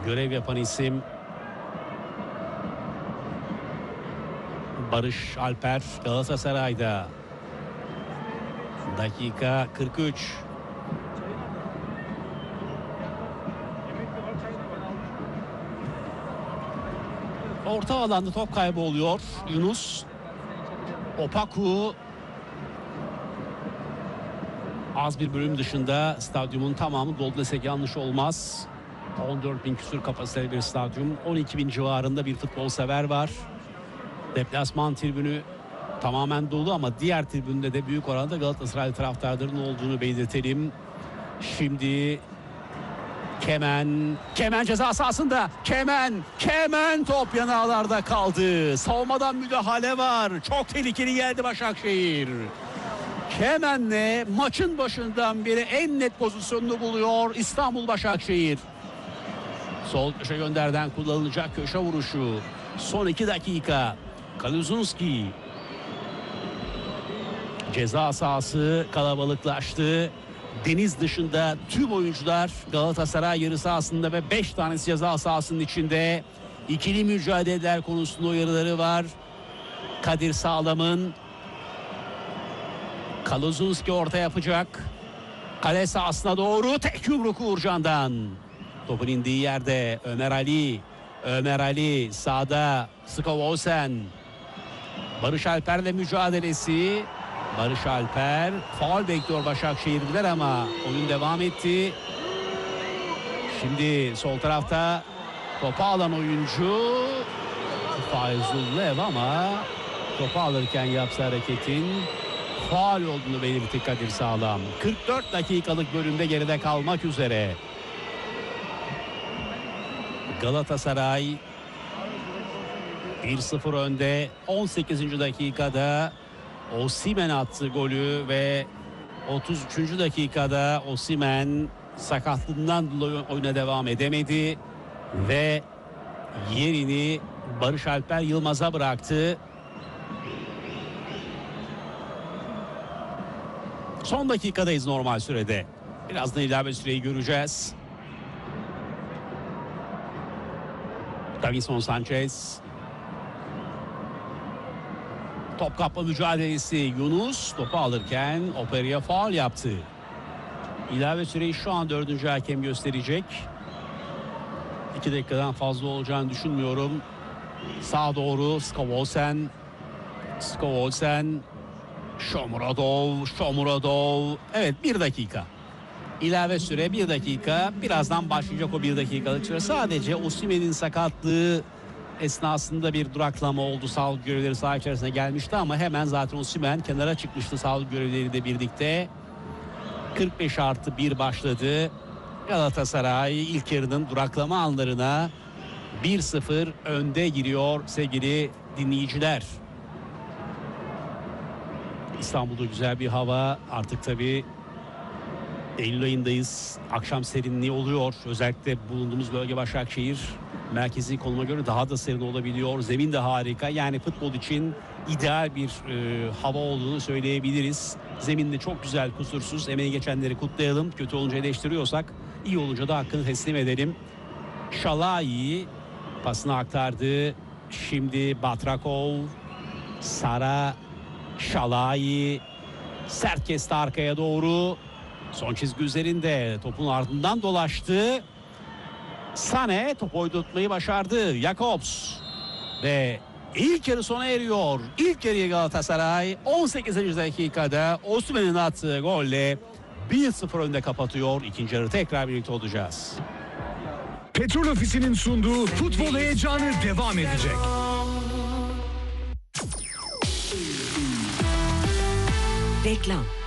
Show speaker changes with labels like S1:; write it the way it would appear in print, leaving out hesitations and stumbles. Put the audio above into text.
S1: görev yapan isim Barış Alper Galatasaray'da. Dakika 43. Orta alanda top kaybı oluyor. Yunus Opaku az bir bölüm dışında, stadyumun tamamı dolu desek yanlış olmaz. 14.000 küsur kapasiteli bir stadyum. 12.000 civarında bir futbol sever var. Deplasman tribünü tamamen dolu ama diğer tribünde de büyük oranda Galatasaray taraftarlarının olduğunu belirtelim. Şimdi Kemen ceza sahasında. Kemen top yanağlarda kaldı. Savunmadan müdahale var. Çok tehlikeli geldi Başakşehir. Kemen'le maçın başından beri en net pozisyonunu buluyor İstanbul Başakşehir. Sol köşe gönderden kullanılacak köşe vuruşu. Son 2 dakika. Kaluzunski. Ceza sahası kalabalıklaştı. Deniz dışında tüm oyuncular Galatasaray yarı sahasında ve 5 tanesi ceza sahasının içinde. İkili mücadeleler konusunda uyarıları var Kadir Sağlam'ın. Kaluzunski orta yapacak. Kale sahasına doğru tek yumruk Uğurcan'dan. Topun indiği yerde Ömer Ali sağda. Skovosen. Barış Alper'le mücadelesi. Barış Alper faul bekliyor Başakşehirliler ama oyun devam etti. Şimdi sol tarafta topu alan oyuncu Fayzullev ama topu alırken yaptığı hareketin faul olduğunu belirtti Kadir Sağlam. 44 dakikalık bölümde geride kalmak üzere. Galatasaray 1-0 önde. 18. dakikada Osimhen attı golü ve 33. dakikada Osimhen sakatlığından dolayı oyuna devam edemedi ve yerini Barış Alper Yılmaz'a bıraktı. Son dakikadayız normal sürede. Birazdan ilave süreyi göreceğiz. Davinson Sanchez. Top kapma mücadelesi. Yunus topu alırken Operia faul yaptı. İlave süreyi şu an 4. hakem gösterecek. 2 dakikadan fazla olacağını düşünmüyorum. Sağa doğru Skovosen. Shomurodov. Evet, 1 dakika. İlave süre 1 dakika. Birazdan başlayacak o 1 dakikalık süre. Sadece Osimhen'in sakatlığı esnasında bir duraklama oldu. Sağlık görevlileri saha içerisine gelmişti ama hemen zaten Osimhen kenara çıkmıştı sağlık görevlileriyle birlikte. 45+1 başladı. Galatasaray ilk yarının duraklama anlarına 1-0 önde giriyor sevgili dinleyiciler. İstanbul'da güzel bir hava. Artık tabii Eylül ayındayız. Akşam serinliği oluyor. Özellikle bulunduğumuz bölge Başakşehir. Merkezi konuma göre daha da serin olabiliyor. Zemin de harika. Yani futbol için ideal bir hava olduğunu söyleyebiliriz. Zemin de çok güzel, kusursuz. Emeği geçenleri kutlayalım. Kötü olunca eleştiriyorsak, iyi olunca da hakkını teslim edelim. Şalai pasını aktardı. Şimdi Batrakov. Sara. Şalai. Sert kesti arkaya doğru. Son çizgi üzerinde topun ardından dolaştı. Sane topu oynatmayı başardı. Jakobs ve ilk yarı sona eriyor. İlk yarıyı Galatasaray 18. dakikada Osimhen'in attığı golle 1-0 önde kapatıyor. İkinci yarı tekrar birlikte olacağız.
S2: Petrol Ofisi'nin sunduğu futbol heyecanı devam edecek.
S3: Reklam.